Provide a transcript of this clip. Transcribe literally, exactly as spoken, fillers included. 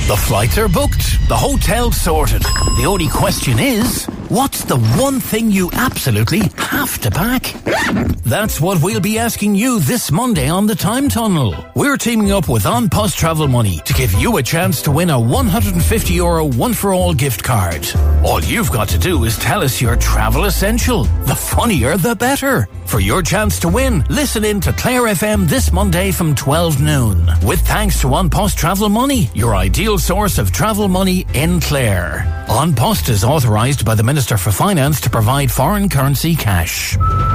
The flights are booked, the hotel's sorted. The only question is, what's the one thing you absolutely have to pack? That's what we'll be asking you this Monday on the Time Tunnel. We're teaming up with An Post Travel Money to give you a chance to win a one hundred fifty euro one-for-all gift card. All you've got to do is tell us your travel essential. The funnier, the better. For your chance to win, listen in to Clare F M this Monday from twelve noon. With thanks to An Post Travel Money, your ideal source of travel money in Clare. An Post is authorised by the Minister for Finance to provide foreign currency cash.